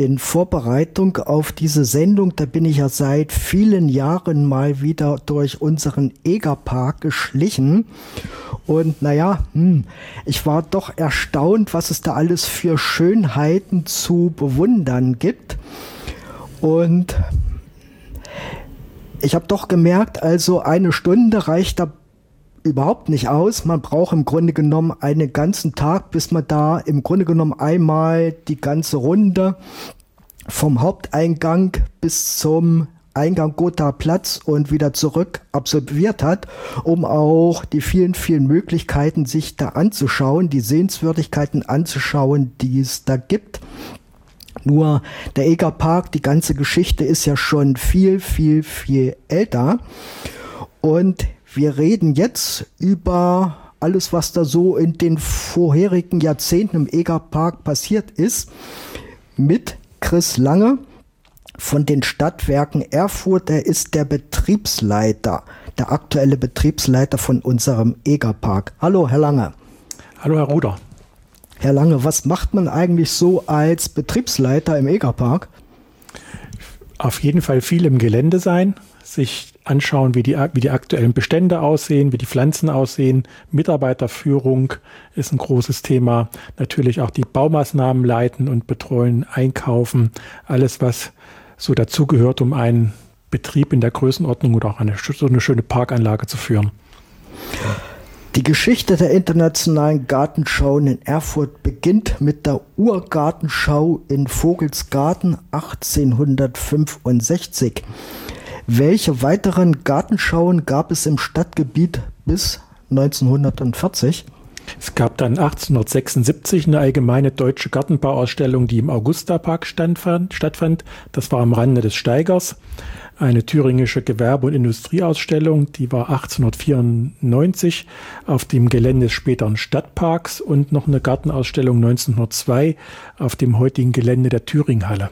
in Vorbereitung auf diese Sendung, da bin ich ja seit vielen Jahren mal wieder durch unseren Egerpark geschlichen. Und ich war doch erstaunt, was es da alles für Schönheiten zu bewundern gibt. Und ich habe doch gemerkt, also eine Stunde reicht da überhaupt nicht aus. Man braucht im Grunde genommen einen ganzen Tag, bis man da im Grunde genommen einmal die ganze Runde vom Haupteingang bis zum Eingang Gothaer Platz und wieder zurück absolviert hat, um auch die vielen, vielen Möglichkeiten sich da anzuschauen, die Sehenswürdigkeiten anzuschauen, die es da gibt. Nur der Egerpark, die ganze Geschichte ist ja schon viel, viel, viel älter. Und wir reden jetzt über alles, was da so in den vorherigen Jahrzehnten im Egerpark passiert ist, mit Chris Lange von den Stadtwerken Erfurt. Er ist der Betriebsleiter, der aktuelle Betriebsleiter von unserem Egerpark. Hallo, Herr Lange. Hallo, Herr Ruder. Herr Lange, was macht man eigentlich so als Betriebsleiter im Egerpark? Auf jeden Fall viel im Gelände sein, sich anschauen, wie die aktuellen Bestände aussehen, wie die Pflanzen aussehen. Mitarbeiterführung ist ein großes Thema. Natürlich auch die Baumaßnahmen leiten und betreuen, einkaufen. Alles, was so dazugehört, um einen Betrieb in der Größenordnung oder auch so eine schöne Parkanlage zu führen. Die Geschichte der internationalen Gartenschauen in Erfurt beginnt mit der Urgartenschau in Vogelsgarten 1865. Welche weiteren Gartenschauen gab es im Stadtgebiet bis 1940? Es gab dann 1876 eine allgemeine deutsche Gartenbauausstellung, die im Augustapark stattfand. Das war am Rande des Steigers. Eine thüringische Gewerbe- und Industrieausstellung, die war 1894 auf dem Gelände des späteren Stadtparks und noch eine Gartenausstellung 1902 auf dem heutigen Gelände der Thüringhalle.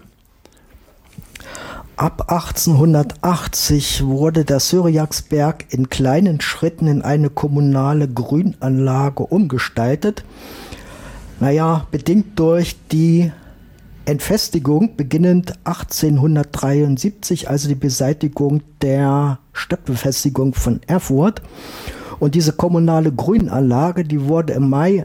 Ab 1880 wurde der Syriaksberg in kleinen Schritten in eine kommunale Grünanlage umgestaltet. Bedingt durch die Entfestigung beginnend 1873, also die Beseitigung der Stadtbefestigung von Erfurt. Und diese kommunale Grünanlage, die wurde im Mai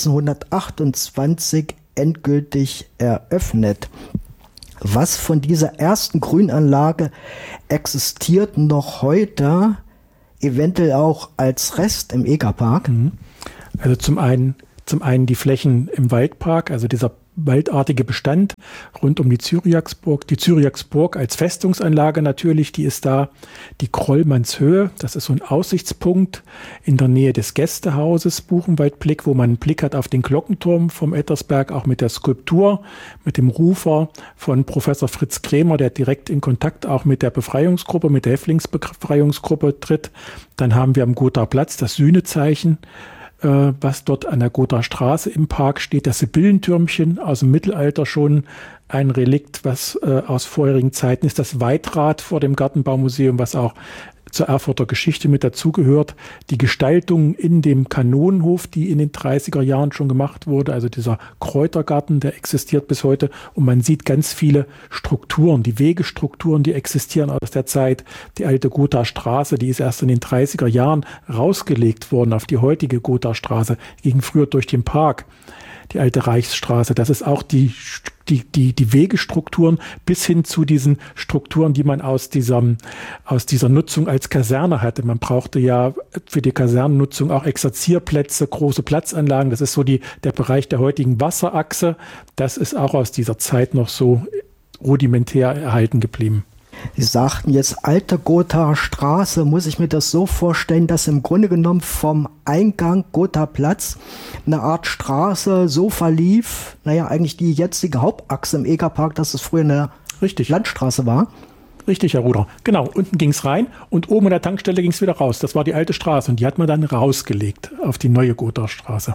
1928 endgültig eröffnet. Was von dieser ersten Grünanlage existiert noch heute, eventuell auch als Rest im Egerpark? Also zum einen die Flächen im Waldpark, also dieser waldartige Bestand rund um die Zyriaksburg als Festungsanlage natürlich, die ist da. Die Krollmannshöhe, das ist so ein Aussichtspunkt in der Nähe des Gästehauses Buchenwaldblick, wo man einen Blick hat auf den Glockenturm vom Ettersberg, auch mit der Skulptur, mit dem Rufer von Professor Fritz Krämer, der direkt in Kontakt auch mit der Befreiungsgruppe, mit der Häftlingsbefreiungsgruppe tritt. Dann haben wir am Gothaer Platz das Sühnezeichen, was dort an der Gothaer Straße im Park steht, das Sibyllentürmchen aus dem Mittelalter, schon ein Relikt, was aus vorherigen Zeiten ist, das Weitrad vor dem Gartenbaumuseum, was auch zur Erfurter Geschichte mit dazugehört. Die Gestaltung in dem Kanonenhof, die in den 30er Jahren schon gemacht wurde, also dieser Kräutergarten, der existiert bis heute. Und man sieht ganz viele Strukturen, die Wegestrukturen, die existieren aus der Zeit. Die alte Gothaer Straße, die ist erst in den 30er Jahren rausgelegt worden auf die heutige Gothaer Straße, ging früher durch den Park. Die alte Reichsstraße, das ist auch die Wegestrukturen bis hin zu diesen Strukturen, die man aus dieser Nutzung als Kaserne hatte. Man brauchte ja für die Kasernennutzung auch Exerzierplätze, große Platzanlagen. Das ist so der Bereich der heutigen Wasserachse. Das ist auch aus dieser Zeit noch so rudimentär erhalten geblieben. Sie sagten jetzt alte Gothaer Straße. Muss ich mir das so vorstellen, dass im Grunde genommen vom Eingang Gothaer Platz eine Art Straße so verlief, eigentlich die jetzige Hauptachse im Egerpark, dass es früher eine Landstraße war? Richtig, Herr Ruder. Genau, unten ging es rein und oben an der Tankstelle ging es wieder raus. Das war die alte Straße und die hat man dann rausgelegt auf die neue Gothaer Straße.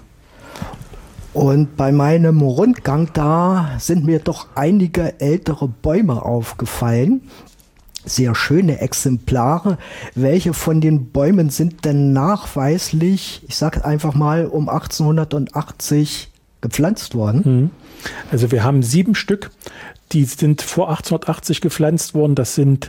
Und bei meinem Rundgang da sind mir doch einige ältere Bäume aufgefallen. Sehr schöne Exemplare. Welche von den Bäumen sind denn nachweislich, ich sage einfach mal, um 1880 gepflanzt worden? Also wir haben 7 Stück, die sind vor 1880 gepflanzt worden. Das sind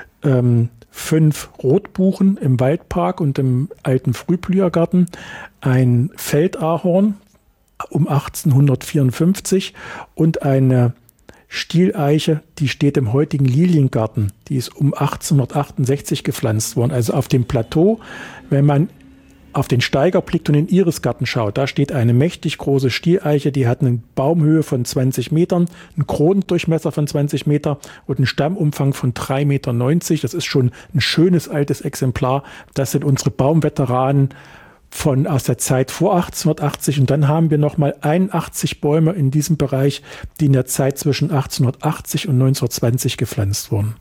5 Rotbuchen im Waldpark und im alten Frühblühergarten, ein Feldahorn um 1854 und eine Stieleiche, die steht im heutigen Liliengarten. Die ist um 1868 gepflanzt worden. Also auf dem Plateau, wenn man auf den Steiger blickt und in den Irisgarten schaut, da steht eine mächtig große Stieleiche, die hat eine Baumhöhe von 20 Metern, einen Kronendurchmesser von 20 Meter und einen Stammumfang von 3,90 Meter. Das ist schon ein schönes altes Exemplar. Das sind unsere Baumveteranen aus der Zeit vor 1880 und dann haben wir nochmal 81 Bäume in diesem Bereich, die in der Zeit zwischen 1880 und 1920 gepflanzt wurden.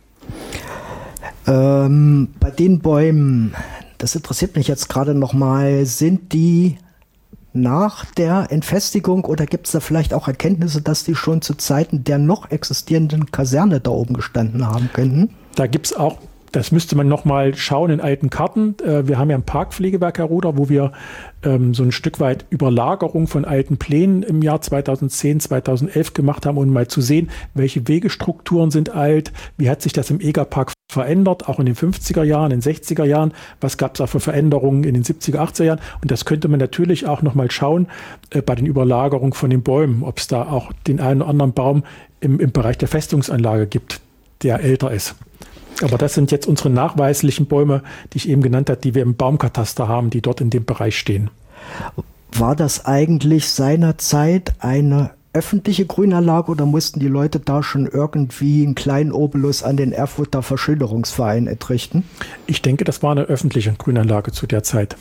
Bei den Bäumen, das interessiert mich jetzt gerade nochmal, sind die nach der Entfestigung oder gibt es da vielleicht auch Erkenntnisse, dass die schon zu Zeiten der noch existierenden Kaserne da oben gestanden haben könnten? Da gibt es auch, das müsste man nochmal schauen in alten Karten. Wir haben ja ein Parkpflegewerk, Herr Ruder, wo wir so ein Stück weit Überlagerung von alten Plänen im Jahr 2010, 2011 gemacht haben, um mal zu sehen, welche Wegestrukturen sind alt, wie hat sich das im Egerpark verändert, auch in den 50er Jahren, in den 60er Jahren, was gab es auch für Veränderungen in den 70er, 80er Jahren und das könnte man natürlich auch nochmal schauen bei den Überlagerungen von den Bäumen, ob es da auch den einen oder anderen Baum im Bereich der Festungsanlage gibt, der älter ist. Aber das sind jetzt unsere nachweislichen Bäume, die ich eben genannt habe, die wir im Baumkataster haben, die dort in dem Bereich stehen. War das eigentlich seinerzeit eine öffentliche Grünanlage oder mussten die Leute da schon irgendwie einen kleinen Obolus an den Erfurter Verschilderungsverein entrichten? Ich denke, das war eine öffentliche Grünanlage zu der Zeit.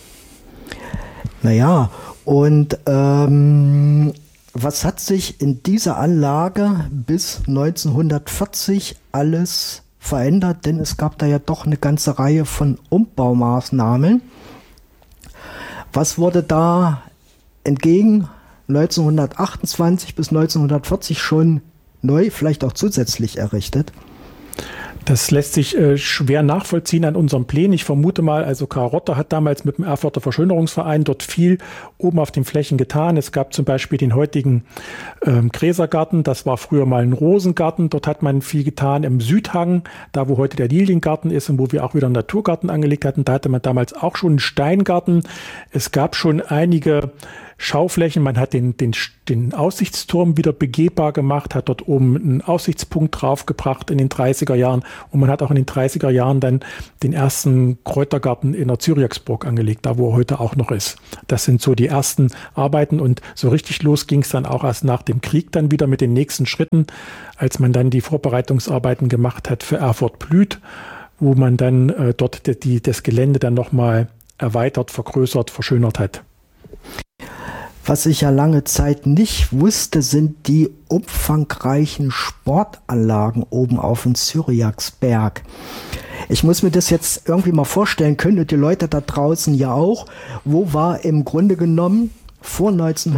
Naja, und was hat sich in dieser Anlage bis 1940 alles verändert, denn es gab da ja doch eine ganze Reihe von Umbaumaßnahmen. Was wurde da entgegen 1928 bis 1940 schon neu, vielleicht auch zusätzlich errichtet? Das lässt sich schwer nachvollziehen an unseren Plänen. Ich vermute mal, also Karl Rotter hat damals mit dem Erfurter Verschönerungsverein dort viel oben auf den Flächen getan. Es gab zum Beispiel den heutigen Gräsergarten, das war früher mal ein Rosengarten. Dort hat man viel getan im Südhang, da wo heute der Liliengarten ist und wo wir auch wieder einen Naturgarten angelegt hatten. Da hatte man damals auch schon einen Steingarten. Es gab schon einige Schauflächen, man hat den Aussichtsturm wieder begehbar gemacht, hat dort oben einen Aussichtspunkt draufgebracht in den 30er Jahren und man hat auch in den 30er Jahren dann den ersten Kräutergarten in der Zyriaksburg angelegt, da wo er heute auch noch ist. Das sind so die ersten Arbeiten und so richtig los ging es dann auch erst nach dem Krieg dann wieder mit den nächsten Schritten, als man dann die Vorbereitungsarbeiten gemacht hat für Erfurt Blüth, wo man dann dort das Gelände dann nochmal erweitert, vergrößert, verschönert hat. Was ich ja lange Zeit nicht wusste, sind die umfangreichen Sportanlagen oben auf dem Zyriaksberg. Ich muss mir das jetzt irgendwie mal vorstellen können und die Leute da draußen ja auch. Wo war im Grunde genommen vor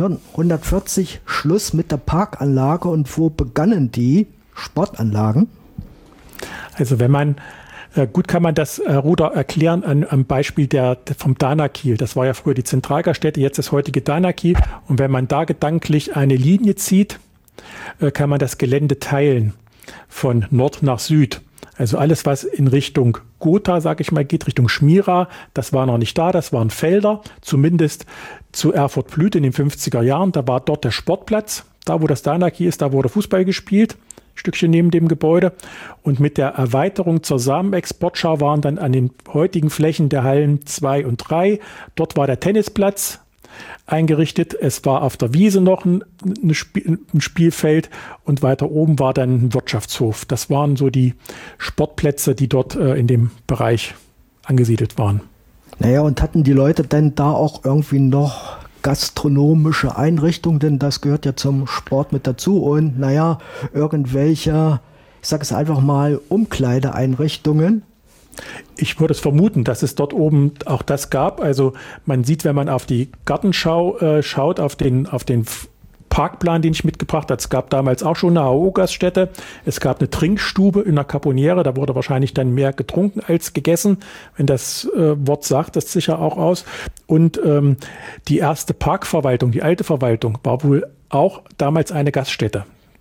1940 Schluss mit der Parkanlage und wo begannen die Sportanlagen? Also wenn man gut kann man das Ruder erklären am Beispiel vom Danakiel. Das war ja früher die Zentralgaststätte, jetzt das heutige Danakiel. Und wenn man da gedanklich eine Linie zieht, kann man das Gelände teilen von Nord nach Süd. Also alles, was in Richtung Gotha, sage ich mal, geht, Richtung Schmira, das war noch nicht da, das waren Felder, zumindest zu Erfurt Blüth in den 50er Jahren. Da war dort der Sportplatz, da wo das Danakiel ist, da wurde Fußball gespielt. Stückchen neben dem Gebäude. Und mit der Erweiterung zur Samenexportschau waren dann an den heutigen Flächen der Hallen 2 und 3. Dort war der Tennisplatz eingerichtet. Es war auf der Wiese noch ein Spielfeld und weiter oben war dann ein Wirtschaftshof. Das waren so die Sportplätze, die dort in dem Bereich angesiedelt waren. Naja, und hatten die Leute denn da auch irgendwie noch gastronomische Einrichtungen, denn das gehört ja zum Sport mit dazu und naja, irgendwelche, ich sage es einfach mal, Umkleideeinrichtungen? Ich würde es vermuten, dass es dort oben auch das gab. Also man sieht, wenn man auf die Gartenschau schaut, auf den Parkplan, den ich mitgebracht habe. Es gab damals auch schon eine HO-Gaststätte. Es gab eine Trinkstube in der Caponiere. Da wurde wahrscheinlich dann mehr getrunken als gegessen. Wenn das Wort sagt, das sicher auch aus. Und die erste Parkverwaltung, die alte Verwaltung, war wohl auch damals eine Gaststätte.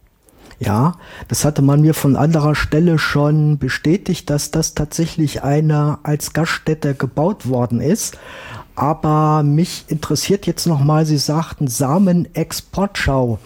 Ja, das hatte man mir von anderer Stelle schon bestätigt, dass das tatsächlich eine als Gaststätte gebaut worden ist. Aber mich interessiert jetzt nochmal, Sie sagten Samenexportschau.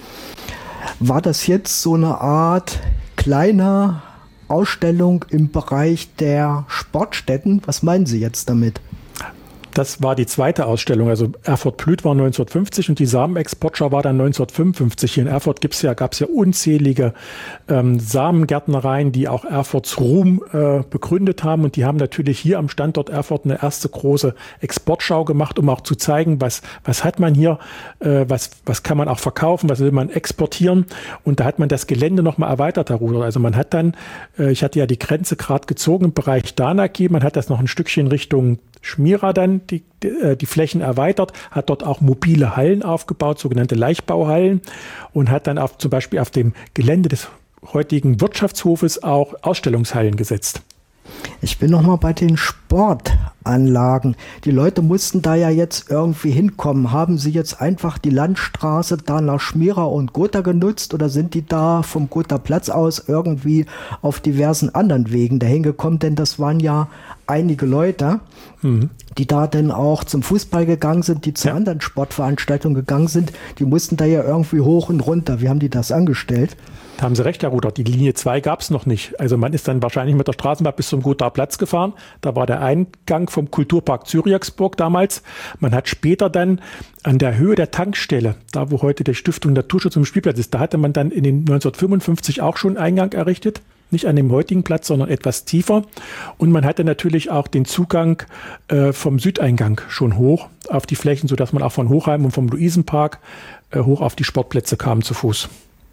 War das jetzt so eine Art kleine Ausstellung im Bereich der Sportstätten? Was meinen Sie jetzt damit? Das war die zweite Ausstellung. Also Erfurt Blüht war 1950 und die Samenexportschau war dann 1955. Hier in Erfurt gab es ja unzählige Samengärtnereien, die auch Erfurts Ruhm begründet haben. Und die haben natürlich hier am Standort Erfurt eine erste große Exportschau gemacht, um auch zu zeigen, was hat man hier, was kann man auch verkaufen, was will man exportieren. Und da hat man das Gelände nochmal erweitert, Herr Rudert. Also man hat dann, ich hatte ja die Grenze gerade gezogen im Bereich Danaki, man hat das noch ein Stückchen Richtung Schmira dann die Flächen erweitert, hat dort auch mobile Hallen aufgebaut, sogenannte Leichtbauhallen, und hat dann zum Beispiel auf dem Gelände des heutigen Wirtschaftshofes auch Ausstellungshallen gesetzt. Ich bin noch mal bei den Sportanlagen. Die Leute mussten da ja jetzt irgendwie hinkommen. Haben Sie jetzt einfach die Landstraße da nach Schmira und Gotha genutzt oder sind die da vom Gotha Platz aus irgendwie auf diversen anderen Wegen dahin gekommen? Denn das waren ja einige Leute, die da dann auch zum Fußball gegangen sind, die zu anderen Sportveranstaltungen gegangen sind. Die mussten da ja irgendwie hoch und runter. Wie haben die das angestellt? Da haben Sie recht, Herr Rudert. Die Linie 2 gab es noch nicht. Also man ist dann wahrscheinlich mit der Straßenbahn bis zum Gothaer Platz gefahren. Da war der Eingang vom Kulturpark Syriaksburg damals. Man hat später dann an der Höhe der Tankstelle, da wo heute die Stiftung Naturschutz im Spielplatz ist, da hatte man dann in den 1955 auch schon Eingang errichtet. Nicht an dem heutigen Platz, sondern etwas tiefer. Und man hatte natürlich auch den Zugang vom Südeingang schon hoch auf die Flächen, sodass man auch von Hochheim und vom Luisenpark hoch auf die Sportplätze kam zu Fuß.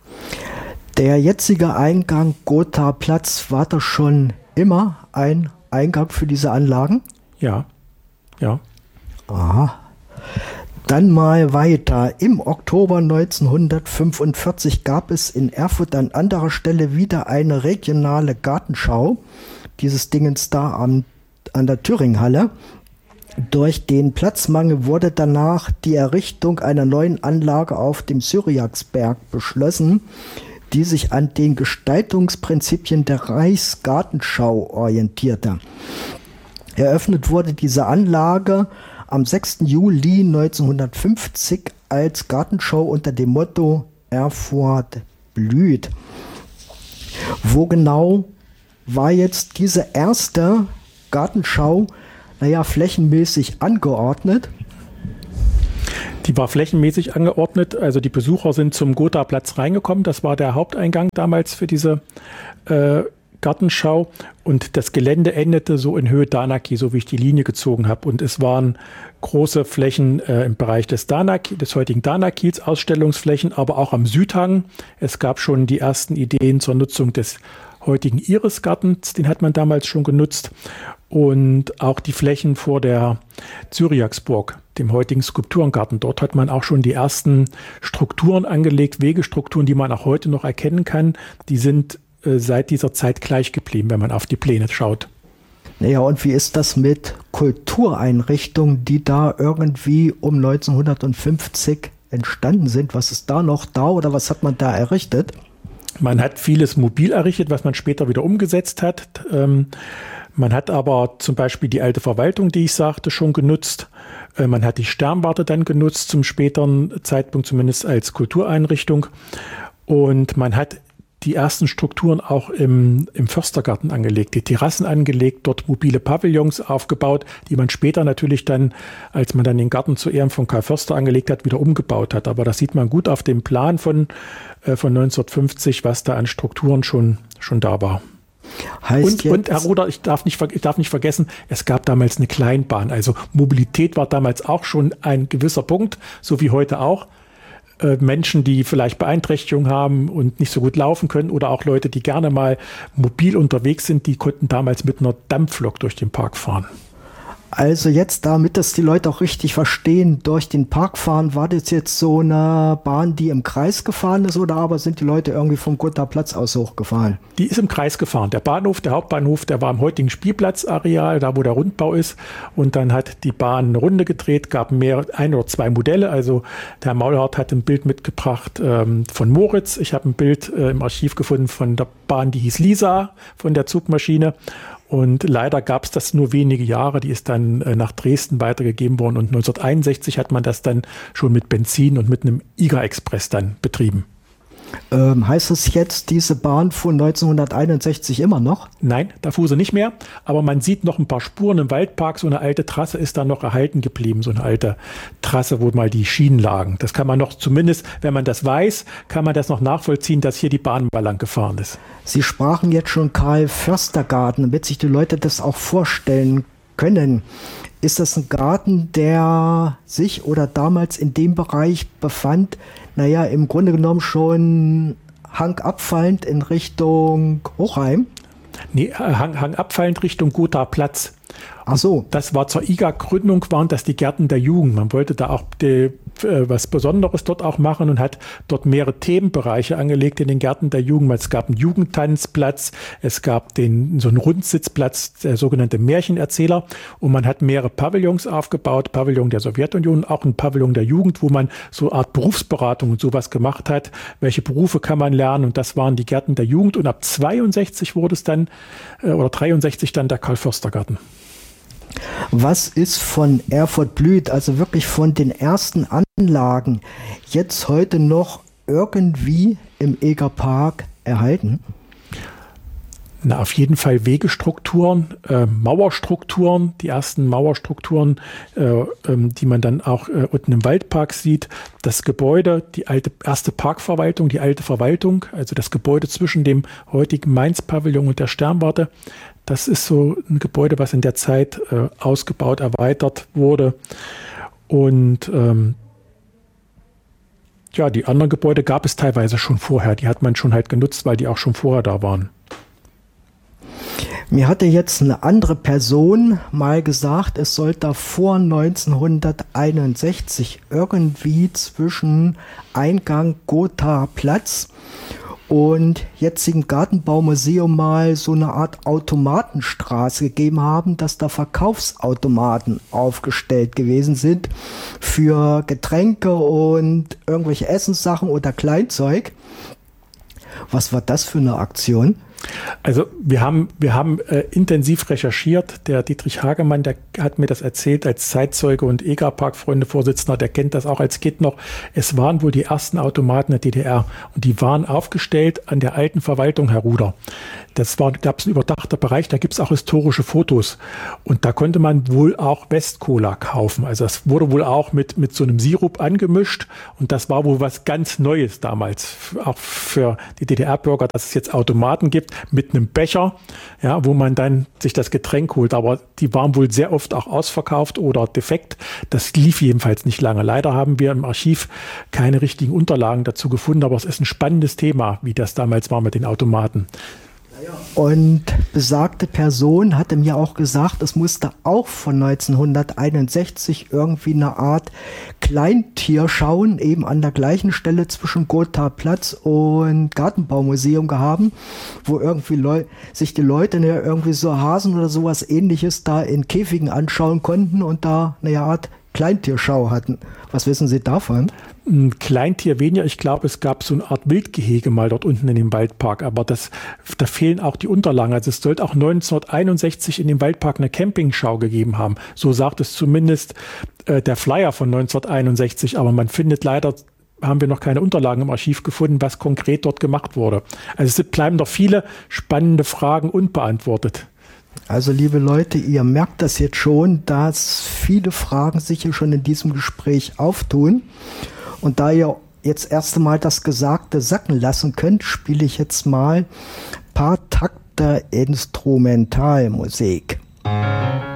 Der jetzige Eingang Gothaer Platz, war das schon immer ein Eingang für diese Anlagen? Ja. Aha. Dann mal weiter. Im Oktober 1945 gab es in Erfurt an anderer Stelle wieder eine regionale Gartenschau. Dieses Dingens da an der Thüringhalle. Durch den Platzmangel wurde danach die Errichtung einer neuen Anlage auf dem Syriaksberg beschlossen, die sich an den Gestaltungsprinzipien der Reichsgartenschau orientierte. Eröffnet wurde diese Anlage am 6. Juli 1950 als Gartenschau unter dem Motto Erfurt blüht. Wo genau war jetzt diese erste Gartenschau, flächenmäßig angeordnet? Die war flächenmäßig angeordnet, also die Besucher sind zum Gothaer Platz reingekommen, das war der Haupteingang damals für diese Gartenschau, und das Gelände endete so in Höhe Danaki, so wie ich die Linie gezogen habe, und es waren große Flächen im Bereich des heutigen Danakils, Ausstellungsflächen, aber auch am Südhang. Es gab schon die ersten Ideen zur Nutzung des heutigen Irisgartens, den hat man damals schon genutzt, und auch die Flächen vor der Syriaksburg, dem heutigen Skulpturengarten. Dort hat man auch schon die ersten Strukturen angelegt, Wegestrukturen, die man auch heute noch erkennen kann. Die sind seit dieser Zeit gleich geblieben, wenn man auf die Pläne schaut. Naja, und wie ist das mit Kultureinrichtungen, die da irgendwie um 1950 entstanden sind? Was ist da noch da oder was hat man da errichtet? Man hat vieles mobil errichtet, was man später wieder umgesetzt hat. Man hat aber zum Beispiel die alte Verwaltung, die ich sagte, schon genutzt. Man hat die Sternwarte dann genutzt, zum späteren Zeitpunkt zumindest als Kultureinrichtung. Und man hat die ersten Strukturen auch im Förstergarten angelegt, die Terrassen angelegt, dort mobile Pavillons aufgebaut, die man später natürlich dann, als man dann den Garten zu Ehren von Karl Förster angelegt hat, wieder umgebaut hat. Aber das sieht man gut auf dem Plan von 1950, was da an Strukturen schon da war. Und Herr Rudert, ich darf nicht vergessen, es gab damals eine Kleinbahn. Also Mobilität war damals auch schon ein gewisser Punkt, so wie heute auch. Menschen, die vielleicht Beeinträchtigungen haben und nicht so gut laufen können, oder auch Leute, die gerne mal mobil unterwegs sind, die konnten damals mit einer Dampflok durch den Park fahren. Also jetzt, damit das die Leute auch richtig verstehen, durch den Park fahren, war das jetzt so eine Bahn, die im Kreis gefahren ist, oder aber sind die Leute irgendwie vom Gothaer Platz aus hochgefahren? Die ist im Kreis gefahren. Der Bahnhof, der Hauptbahnhof, der war im heutigen Spielplatzareal, da wo der Rundbau ist. Und dann hat die Bahn eine Runde gedreht, gab ein oder zwei Modelle. Also der Herr Maulhardt hat ein Bild mitgebracht von Moritz. Ich habe ein Bild im Archiv gefunden von der Bahn, die hieß Lisa, von der Zugmaschine. Und leider gab es das nur wenige Jahre. Die ist dann nach Dresden weitergegeben worden. Und 1961 hat man das dann schon mit Benzin und mit einem IGA-Express dann betrieben. Heißt es jetzt, diese Bahn von 1961 immer noch? Nein, da fuhr sie nicht mehr. Aber man sieht noch ein paar Spuren im Waldpark. So eine alte Trasse ist da noch erhalten geblieben. So eine alte Trasse, wo mal die Schienen lagen. Das kann man noch zumindest, wenn man das weiß, kann man das noch nachvollziehen, dass hier die Bahn mal lang gefahren ist. Sie sprachen jetzt schon Karl-Förster-Garten, damit sich die Leute das auch vorstellen können. Ist das ein Garten, der sich oder damals in dem Bereich befand, naja, im Grunde genommen schon hangabfallend in Richtung Hochheim? Nee, hangabfallend Richtung Gothaer Platz. Ach so. Das war zur IGA-Gründung, waren das die Gärten der Jugend. Man wollte da auch was Besonderes dort auch machen und hat dort mehrere Themenbereiche angelegt in den Gärten der Jugend. Es gab einen Jugendtanzplatz, es gab so einen Rundsitzplatz, der sogenannte Märchenerzähler, und man hat mehrere Pavillons aufgebaut, Pavillon der Sowjetunion, auch ein Pavillon der Jugend, wo man so eine Art Berufsberatung und sowas gemacht hat. Welche Berufe kann man lernen? Und das waren die Gärten der Jugend, und ab 62 wurde es dann, oder 63 dann der Karl-Förster-Garten. Was ist von Erfurt Blüht, also wirklich von den ersten Anlagen, jetzt heute noch irgendwie im Egerpark erhalten? Na, auf jeden Fall Wegestrukturen, Mauerstrukturen, die ersten Mauerstrukturen, die man dann auch unten im Waldpark sieht. Das Gebäude, die erste Parkverwaltung, die alte Verwaltung, also das Gebäude zwischen dem heutigen Mainz-Pavillon und der Sternwarte. Das ist so ein Gebäude, was in der Zeit ausgebaut, erweitert wurde. Und ja, die anderen Gebäude gab es teilweise schon vorher. Die hat man schon halt genutzt, weil die auch schon vorher da waren. Mir hatte jetzt eine andere Person mal gesagt, es sollte vor 1961 irgendwie zwischen Eingang Gothaer Platz und jetzigen Gartenbaumuseum mal so eine Art Automatenstraße gegeben haben, dass da Verkaufsautomaten aufgestellt gewesen sind für Getränke und irgendwelche Essenssachen oder Kleinzeug. Was war das für eine Aktion? Also wir haben intensiv recherchiert. Der Dietrich Hagemann, der hat mir das erzählt als Zeitzeuge und EGA-Park-Freunde-Vorsitzender, der kennt das auch als Kind noch. Es waren wohl die ersten Automaten der DDR und die waren aufgestellt an der alten Verwaltung Herr Ruder. Gab es einen überdachten Bereich, da gibt es auch historische Fotos und da konnte man wohl auch West-Cola kaufen. Also das wurde wohl auch mit so einem Sirup angemischt und das war wohl was ganz Neues damals, auch für die DDR-Bürger, dass es jetzt Automaten gibt mit einem Becher, ja, wo man dann sich das Getränk holt. Aber die waren wohl sehr oft auch ausverkauft oder defekt. Das lief jedenfalls nicht lange. Leider haben wir im Archiv keine richtigen Unterlagen dazu gefunden, aber es ist ein spannendes Thema, wie das damals war mit den Automaten. Und besagte Person hatte mir auch gesagt, es musste auch von 1961 irgendwie eine Art Kleintier schauen, eben an der gleichen Stelle zwischen Gothaer Platz und Gartenbaumuseum gehabt, wo irgendwie sich die Leute irgendwie so Hasen oder sowas Ähnliches da in Käfigen anschauen konnten und da eine Art Kleintierschau hatten. Was wissen Sie davon? Ein Kleintier weniger. Ich glaube, es gab so eine Art Wildgehege mal dort unten in dem Waldpark, aber da fehlen auch die Unterlagen. Also es sollte auch 1961 in dem Waldpark eine Campingschau gegeben haben. So sagt es zumindest der Flyer von 1961, aber man findet leider, haben wir noch keine Unterlagen im Archiv gefunden, was konkret dort gemacht wurde. Also es bleiben noch viele spannende Fragen unbeantwortet. Also liebe Leute, ihr merkt das jetzt schon, dass viele Fragen sich hier schon in diesem Gespräch auftun. Und da ihr jetzt erst einmal das Gesagte sacken lassen könnt, spiele ich jetzt mal ein paar Takte Instrumentalmusik.